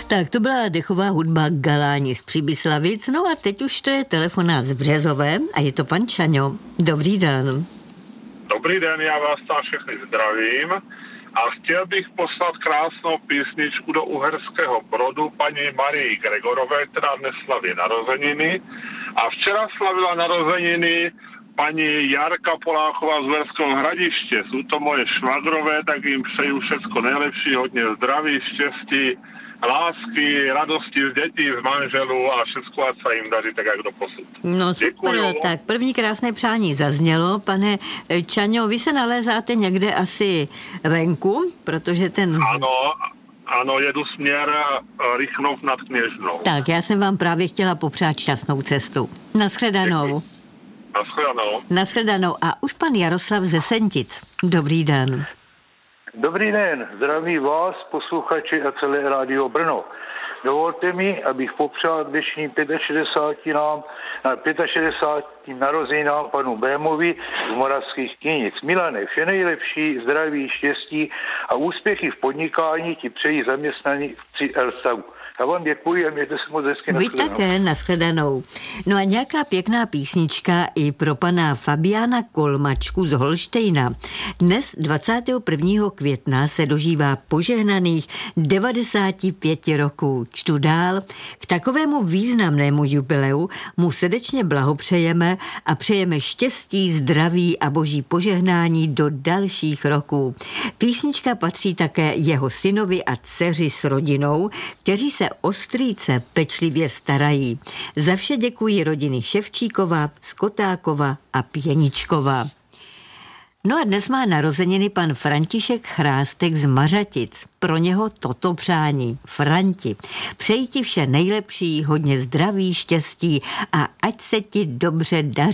Tak to byla dechová hudba Galáni z Přibyslavic, no a teď už to je telefonát z Březové a je to pan Čaňo. Dobrý den. Dobrý den, já vás tam všechny zdravím a chtěl bych poslat krásnou písničku do Uherského Brodu paní Marii Gregorové, která dnes slaví narozeniny a včera slavila narozeniny paní Jarka Poláchová z Uherského Hradiště. Jsou to moje švagrové, tak jim přeju všecko nejlepší, hodně zdraví, štěstí, lásky, radosti z dětí, z manželů a všechno, ať se jim daří tak, jak doposud. No super, děkuju. Tak první krásné přání zaznělo. Pane Čaňo, vy se nalézáte někde asi venku, protože ten... Ano, jedu směr Rychnov nad Kněžnou. Tak, já jsem vám právě chtěla popřát šťastnou cestu. Naschledanou. Naschledanou. A už pan Jaroslav ze Sentic. Dobrý den. Dobrý den, zdraví vás, posluchači a celé Rádio Brno. Dovolte mi, abych popřál dnešním 65. narozeninám panu Bémovi z Moravských Knínic. Milane, vše nejlepší, zdraví, štěstí a úspěchy v podnikání ti přejí zaměstnanci Elstavu. Já vám děkuji a mějte se moc hezky. Vy také, naschledanou. No a nějaká pěkná písnička i pro pana Fabiána Kolmačku z Holštejna. Dnes 21. května se dožívá požehnaných 95 roků. Čtu dál. K takovému významnému jubileu mu srdečně blahopřejeme a přejeme štěstí, zdraví a boží požehnání do dalších roků. Písnička patří také jeho synovi a dceři s rodinou, kteří se o strýce pečlivě starají. Za vše děkují rodiny Ševčíkova, Skotákova a Pěničkova. No a dnes má narozeniny pan František Chrástek z Mařatic. Pro něho toto přání. Franti, přeji ti vše nejlepší, hodně zdraví, štěstí a ať se ti dobře daří.